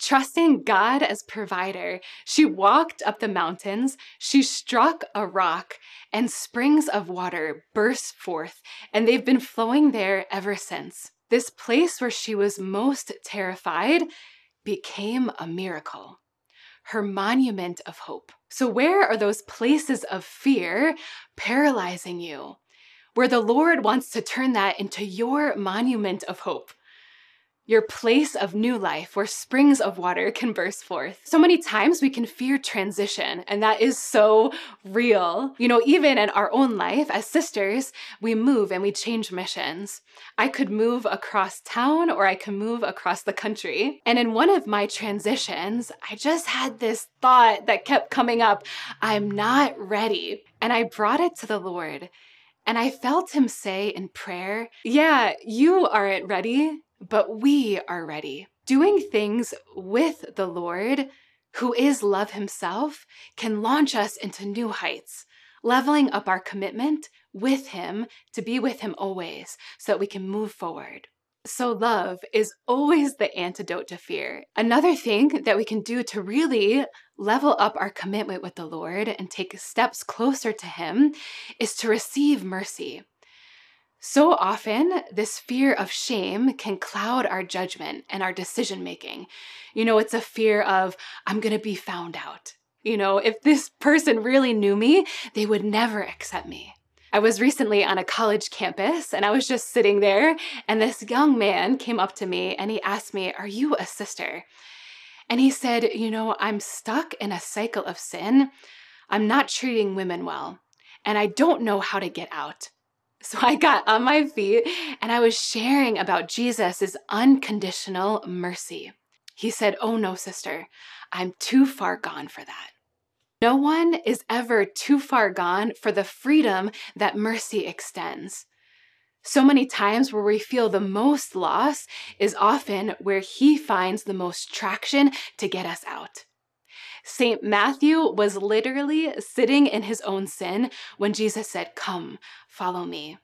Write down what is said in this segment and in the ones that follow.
Trusting God as provider, she walked up the mountains, she struck a rock, and springs of water burst forth, and they've been flowing there ever since. This place where she was most terrified became a miracle, her monument of hope. So where are those places of fear paralyzing you, where the Lord wants to turn that into your monument of hope? Your place of new life where springs of water can burst forth. So many times we can fear transition, and that is so real. You know, even in our own life as sisters, we move and we change missions. I could move across town or I could move across the country. And in one of my transitions, I just had this thought that kept coming up, I'm not ready. And I brought it to the Lord. And I felt him say in prayer, yeah, you aren't ready, but we are ready. Doing things with the Lord, who is love himself, can launch us into new heights, leveling up our commitment with him to be with him always so that we can move forward. So love is always the antidote to fear. Another thing that we can do to really level up our commitment with the Lord and take steps closer to him is to receive mercy. So often, this fear of shame can cloud our judgment and our decision-making. You know, it's a fear of, I'm going to be found out. You know, if this person really knew me, they would never accept me. I was recently on a college campus and I was just sitting there and this young man came up to me and he asked me, are you a sister? And he said, you know, I'm stuck in a cycle of sin. I'm not treating women well and I don't know how to get out. So I got on my feet and I was sharing about Jesus' unconditional mercy. He said, oh no, sister, I'm too far gone for that. No one is ever too far gone for the freedom that mercy extends. So many times where we feel the most loss is often where he finds the most traction to get us out. St. Matthew was literally sitting in his own sin when Jesus said, come, follow me.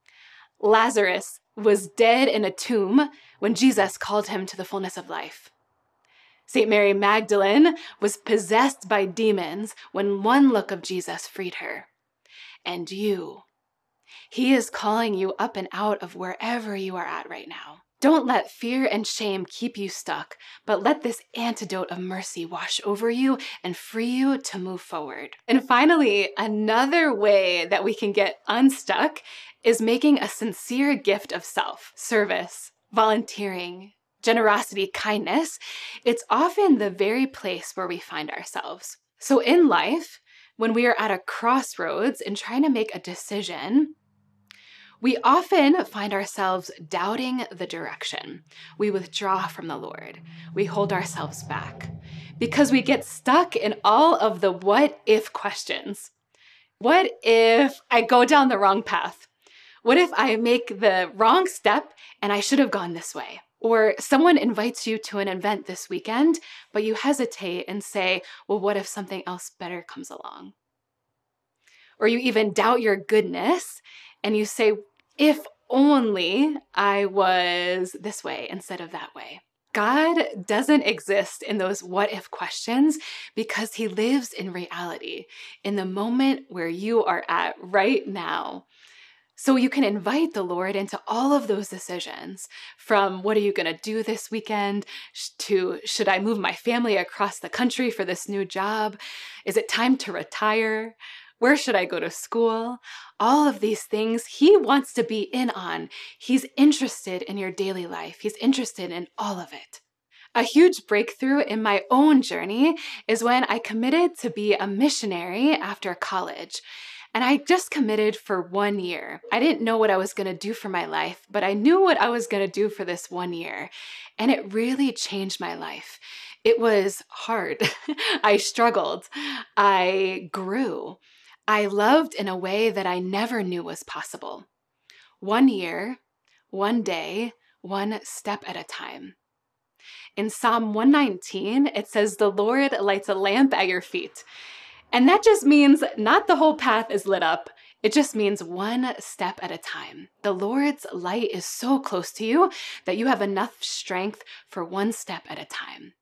Lazarus was dead in a tomb when Jesus called him to the fullness of life. St. Mary Magdalene was possessed by demons when one look of Jesus freed her. And you, he is calling you up and out of wherever you are at right now. Don't let fear and shame keep you stuck, but let this antidote of mercy wash over you and free you to move forward. And finally, another way that we can get unstuck is making a sincere gift of self, service, volunteering, generosity, kindness. It's often the very place where we find ourselves. So in life, when we are at a crossroads and trying to make a decision, we often find ourselves doubting the direction. We withdraw from the Lord. We hold ourselves back because we get stuck in all of the what if questions. What if I go down the wrong path? What if I make the wrong step and I should have gone this way? Or someone invites you to an event this weekend, but you hesitate and say, well, what if something else better comes along? Or you even doubt your goodness and you say, if only I was this way instead of that way. God doesn't exist in those what if questions because he lives in reality, in the moment where you are at right now. So you can invite the Lord into all of those decisions, from what are you going to do this weekend to should I move my family across the country for this new job? Is it time to retire? Where should I go to school? All of these things he wants to be in on. He's interested in your daily life. He's interested in all of it. A huge breakthrough in my own journey is when I committed to be a missionary after college. And I just committed for 1 year. I didn't know what I was going to do for my life, but I knew what I was going to do for this 1 year. And it really changed my life. It was hard. I struggled. I grew. I loved in a way that I never knew was possible. 1 year, 1 day, 1 step at a time. In Psalm 119, it says, the Lord lights a lamp at your feet. And that just means not the whole path is lit up. It just means 1 step at a time. The Lord's light is so close to you that you have enough strength for 1 step at a time.